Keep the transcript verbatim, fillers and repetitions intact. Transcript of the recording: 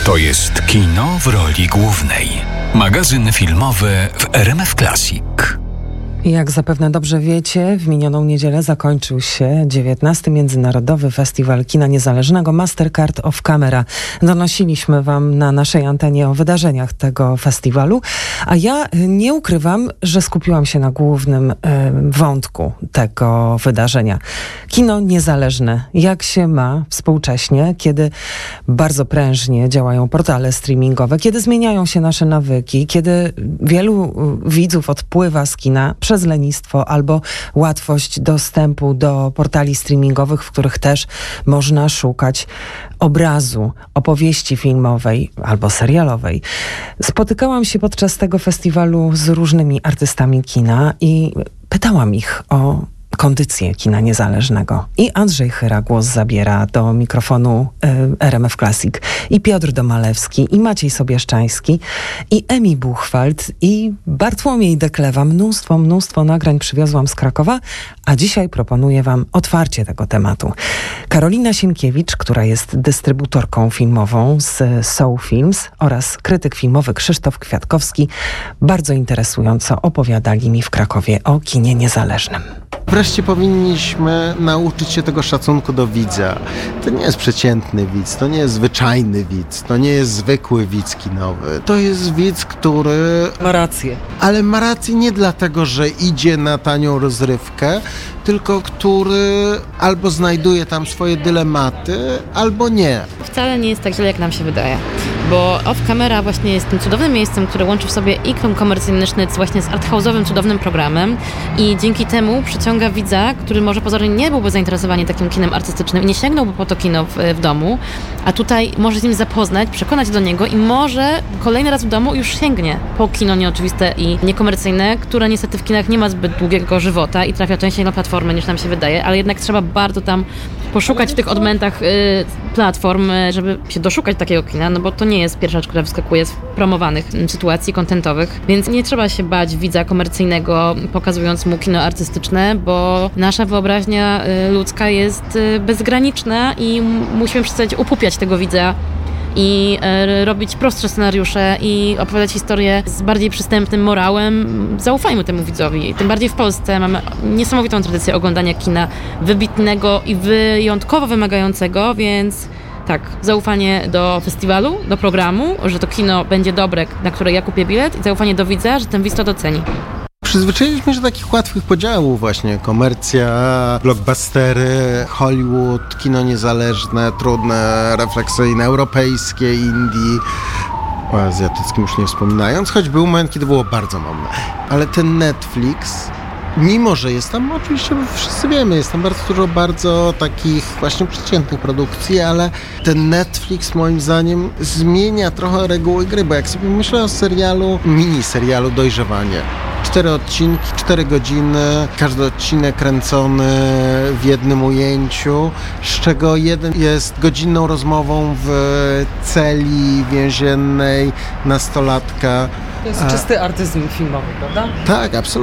To jest kino w roli głównej. Magazyn filmowy w R M F Classic. Jak zapewne dobrze wiecie, w minioną niedzielę zakończył się dziewiętnasty Międzynarodowy Festiwal Kina Niezależnego Mastercard of Camera. Donosiliśmy wam na naszej antenie o wydarzeniach tego festiwalu, a ja nie ukrywam, że skupiłam się na głównym y, wątku tego wydarzenia. Kino niezależne. Jak się ma współcześnie, kiedy bardzo prężnie działają portale streamingowe, kiedy zmieniają się nasze nawyki, kiedy wielu widzów odpływa z kina przez lenistwo albo łatwość dostępu do portali streamingowych, w których też można szukać obrazu, opowieści filmowej albo serialowej. Spotykałam się podczas tego festiwalu z różnymi artystami kina i pytałam ich o kondycję kina niezależnego. I Andrzej Chyra głos zabiera do mikrofonu y, R M F Classic. I Piotr Domalewski, i Maciej Sobieszczański, i Emi Buchwald, i Bartłomiej Deklewa. Mnóstwo, mnóstwo nagrań przywiozłam z Krakowa, a dzisiaj proponuję wam otwarcie tego tematu. Karolina Sienkiewicz, która jest dystrybutorką filmową z Soul Films, oraz krytyk filmowy Krzysztof Kwiatkowski bardzo interesująco opowiadali mi w Krakowie o kinie niezależnym. Wreszcie powinniśmy nauczyć się tego szacunku do widza. To nie jest przeciętny widz, to nie jest zwyczajny widz, to nie jest zwykły widz kinowy. To jest widz, który... Ma rację. Ale ma rację nie dlatego, że idzie na tanią rozrywkę, tylko który albo znajduje tam swoje dylematy, albo nie. Wcale nie jest tak źle, jak nam się wydaje. Bo Off Camera właśnie jest tym cudownym miejscem, które łączy w sobie i film komercyjny właśnie z arthouse'owym, cudownym programem i dzięki temu przyciąga widza, który może pozornie nie byłby zainteresowany takim kinem artystycznym i nie sięgnąłby po to kino w, w domu, a tutaj może z nim zapoznać, przekonać do niego i może kolejny raz w domu już sięgnie po kino nieoczywiste i niekomercyjne, które niestety w kinach nie ma zbyt długiego żywota i trafia częściej na platformy niż nam się wydaje, ale jednak trzeba bardzo tam poszukać w tych odmętach y, platform, żeby się doszukać takiego kina, no bo to nie jest pierwsza rzecz, która wyskakuje z promowanych sytuacji kontentowych, więc nie trzeba się bać widza komercyjnego, pokazując mu kino artystyczne, bo nasza wyobraźnia y, ludzka jest y, bezgraniczna i m- musimy przestać upupiać tego widza i e, robić prostsze scenariusze i opowiadać historię z bardziej przystępnym morałem. Zaufajmy temu widzowi. Tym bardziej w Polsce mamy niesamowitą tradycję oglądania kina wybitnego i wyjątkowo wymagającego, więc tak, zaufanie do festiwalu, do programu, że to kino będzie dobre, na które ja kupię bilet, i zaufanie do widza, że ten widz to doceni. Przyzwyczailiśmy się do takich łatwych podziałów właśnie. Komercja, blockbustery, Hollywood, kino niezależne, trudne, refleksyjne, europejskie, indie, o azjatyckim już nie wspominając, choć był moment, kiedy było bardzo modne. Ale ten Netflix, mimo że jest tam, oczywiście wszyscy wiemy, jest tam bardzo dużo bardzo takich właśnie przeciętnych produkcji, ale ten Netflix moim zdaniem zmienia trochę reguły gry, bo jak sobie myślę o serialu, mini serialu Dojrzewanie. Cztery odcinki, cztery godziny, każdy odcinek kręcony w jednym ujęciu, z czego jeden jest godzinną rozmową w celi więziennej nastolatka. To jest czysty artyzm filmowy, prawda? Tak, absolutnie.